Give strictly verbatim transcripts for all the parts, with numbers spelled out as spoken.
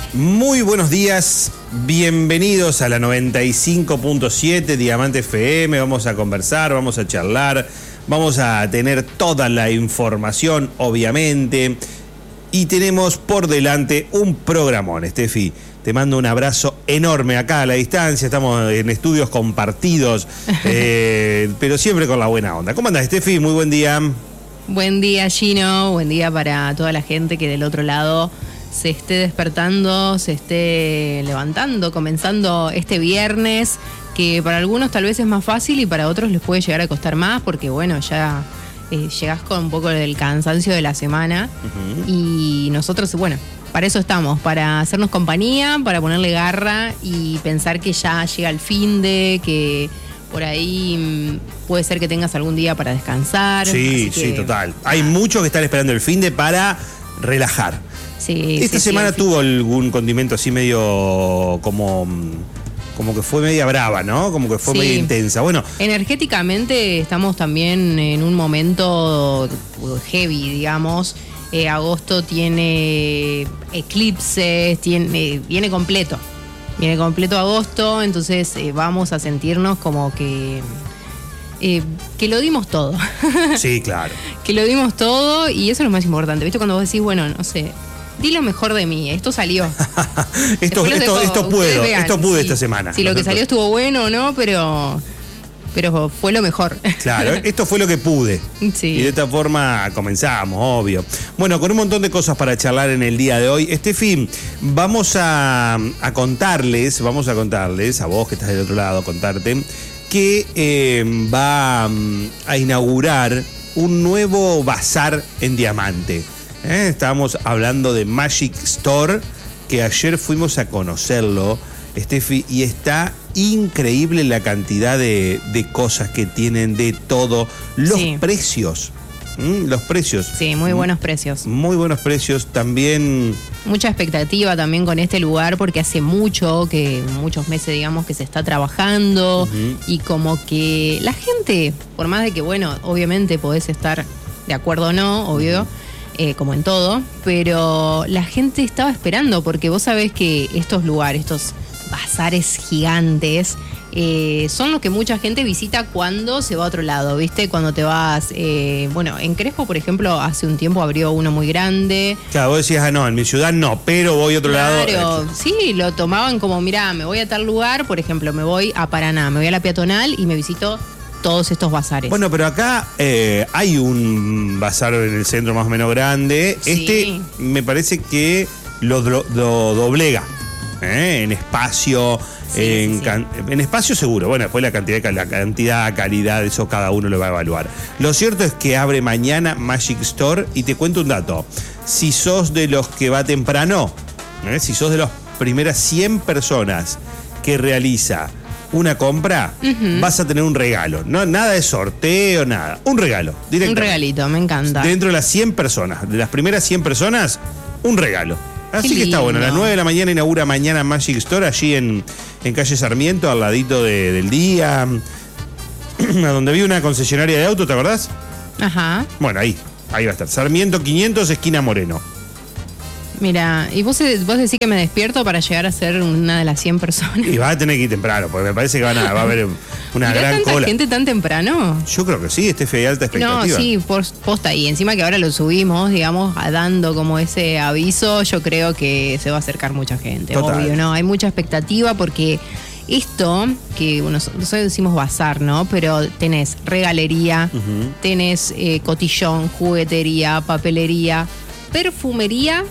Muy buenos días, bienvenidos a la noventa y cinco punto siete Diamante F M. Vamos a conversar, vamos a charlar, vamos a tener toda la información, obviamente. Y tenemos por delante un programón, Steffi. Te mando un abrazo enorme acá a la distancia, estamos en estudios compartidos, eh, pero siempre con la buena onda. ¿Cómo andás, Steffi? Muy buen día. Buen día, Gino, buen día para toda la gente que del otro lado se esté despertando, se esté levantando, comenzando este viernes, que para algunos tal vez es más fácil y para otros les puede llegar a costar más, porque bueno, ya eh, llegás con un poco del cansancio de la semana. Uh-huh. Y nosotros, bueno, para eso estamos, para hacernos compañía, para ponerle garra y pensar que ya llega el finde, que por ahí puede ser que tengas algún día para descansar. Sí, sí, total. Hay muchos que están esperando el finde para relajar. Sí, Esta sí, semana sí, tuvo algún condimento así medio como, como que fue media brava, ¿no? Como que fue sí. medio intensa. Bueno, energéticamente estamos también en un momento heavy, digamos. Eh, agosto tiene eclipses, tiene, viene completo. Viene completo agosto, entonces eh, vamos a sentirnos como que... Eh, que lo dimos todo. Sí, claro. Que lo dimos todo y eso es lo más importante. ¿Viste? Cuando vos decís, bueno, no sé, di lo mejor de mí, esto salió. esto, esto, esto puedo, vean, esto pude sí, esta semana. Si lo que salió estuvo bueno o no, pero... Pero fue lo mejor. Claro, esto fue lo que pude. Sí. Y de esta forma comenzamos, obvio. Bueno, con un montón de cosas para charlar en el día de hoy. Steffi, vamos a, a contarles, vamos a contarles, a vos que estás del otro lado, a contarte, que eh, va a inaugurar un nuevo bazar en Diamante. ¿Eh? Estábamos hablando de Magic Store, que ayer fuimos a conocerlo, Steffi, y está increíble la cantidad de, de cosas que tienen, de todo. Los sí. precios, ¿Mm? los precios. Sí, muy buenos precios. Muy buenos precios, también... Mucha expectativa también con este lugar, porque hace mucho, que muchos meses, digamos, que se está trabajando. Uh-huh. Y como que la gente, por más de que, bueno, obviamente podés estar de acuerdo o no, obvio, uh-huh. eh, como en todo, pero la gente estaba esperando, porque vos sabés que estos lugares, estos bazares gigantes, eh, son los que mucha gente visita cuando se va a otro lado, ¿viste? Cuando te vas, eh, bueno, en Crespo, por ejemplo, hace un tiempo abrió uno muy grande. Claro, vos decías, ah, no, en mi ciudad no, pero voy a otro claro, lado. Claro, sí, lo tomaban como, mirá, me voy a tal lugar, por ejemplo, me voy a Paraná, me voy a la Peatonal y me visito todos estos bazares. Bueno, pero acá eh, hay un bazar en el centro más o menos grande. Sí. Este me parece que lo, lo, lo doblega. ¿Eh? En espacio, sí, en, sí, sí. Can, en espacio seguro. Bueno, después la cantidad, la cantidad, calidad, eso cada uno lo va a evaluar. Lo cierto es que abre mañana Magic Store y te cuento un dato. Si sos de los que va temprano, ¿eh? si sos de las primeras cien personas que realiza una compra, uh-huh. vas a tener un regalo. No, nada de sorteo, nada. Un regalo, directamente. Un regalito, me encanta. Dentro de las cien personas, de las primeras cien personas, un regalo. Así Qué que está lindo. bueno, a las nueve de la mañana inaugura mañana Magic Store, allí en, en calle Sarmiento, al ladito de, del día, a donde vi una concesionaria de auto, ¿te acordás? Ajá. Bueno, ahí, ahí va a estar. Sarmiento quinientos, esquina Moreno. Mira, y vos, vos decís que me despierto para llegar a ser una de las cien personas. Y vas a tener que ir temprano, porque me parece que van a, va a haber una gran tanta cola. ¿Gente tan temprano? Yo creo que sí, este fe de alta expectativa. No, sí, posta. Y encima que ahora lo subimos, digamos, a dando como ese aviso, yo creo que se va a acercar mucha gente. Total. Obvio, ¿no? Hay mucha expectativa porque esto, que nosotros decimos bazar, ¿no? Pero tenés regalería, uh-huh. tenés eh, cotillón, juguetería, papelería, perfumería.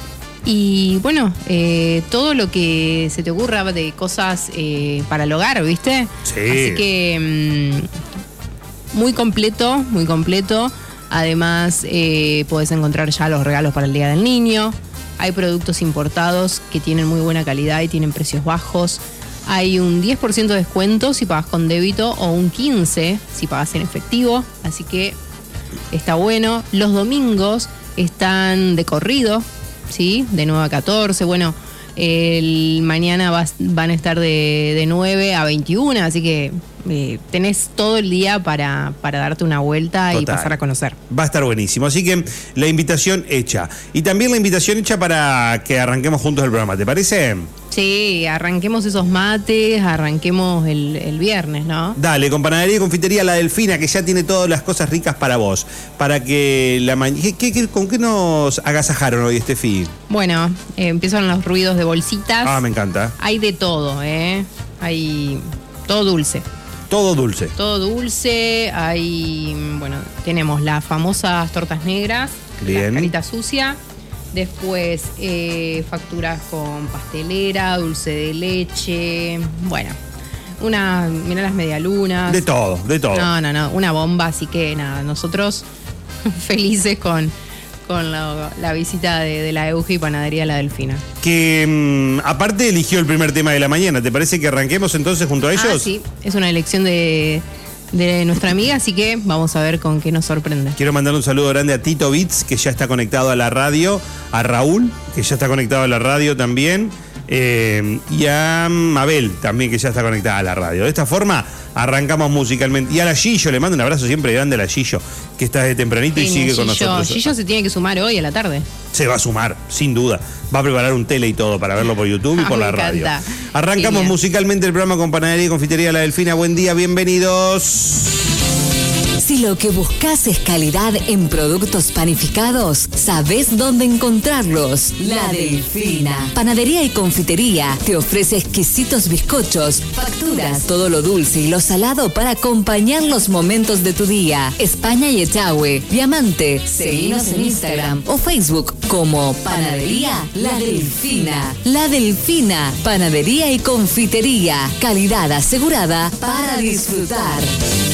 Y bueno, eh, todo lo que se te ocurra de cosas eh, para el hogar, ¿viste? Sí. Así que mmm, muy completo, muy completo. Además, eh, podés encontrar ya los regalos para el Día del Niño. Hay productos importados que tienen muy buena calidad y tienen precios bajos. Hay un diez por ciento de descuento si pagas con débito o un quince por ciento si pagas en efectivo. Así que está bueno. Los domingos están de corrido. ¿Sí? De nueve a catorce, bueno, el mañana vas, van a estar de, de nueve a veintiuna, así que eh, tenés todo el día para, para darte una vuelta Total. y pasar a conocer. Va a estar buenísimo, así que la invitación hecha. Y también la invitación hecha para que arranquemos juntos el programa, ¿te parece? Sí, arranquemos esos mates, arranquemos el, el viernes, ¿no? Dale, con Panadería y Confitería La Delfina, que ya tiene todas las cosas ricas para vos. Para que la mañana... ¿Qué, qué, ¿Con qué nos agasajaron hoy, Estefi? Bueno, eh, empiezan los ruidos de bolsitas. Ah, me encanta. Hay de todo, ¿eh? Hay todo dulce. Todo dulce. Todo dulce, hay, bueno, tenemos las famosas tortas negras, Bien. la carita sucia. Después eh, facturas con pastelera, dulce de leche, bueno, una, mirá las medialunas. De todo, de todo. No, no, no, una bomba, así que nada, nosotros felices con, con la, la visita de, de la Euge y Panadería La Delfina. Que mmm, aparte eligió el primer tema de la mañana, ¿te parece que arranquemos entonces junto a ellos? Ah, sí, es una elección de... de nuestra amiga, así que vamos a ver con qué nos sorprende. Quiero mandar un saludo grande a Tito Bits, que ya está conectado a la radio, a Raúl, que ya está conectado a la radio también, eh, y a Mabel también, que ya está conectada a la radio. De esta forma arrancamos musicalmente. Y a la Gillo, le mando un abrazo siempre grande a la Gillo, que está desde tempranito y sí, sigue Gillo, con nosotros. Gillo se tiene que sumar hoy a la tarde. Se va a sumar, sin duda. Va a preparar un tele y todo para verlo por YouTube y por la radio. Arrancamos musicalmente el programa con Panadería y Confitería La Delfina. Buen día, bienvenidos. Si lo que buscas es calidad en productos panificados, ¿sabés dónde encontrarlos? La Delfina. Panadería y Confitería te ofrece exquisitos bizcochos, facturas, todo lo dulce y lo salado para acompañar los momentos de tu día. España y Echagüe, Diamante. Seguinos en Instagram o Facebook como Panadería La Delfina. La Delfina, Panadería y Confitería. Calidad asegurada para disfrutar.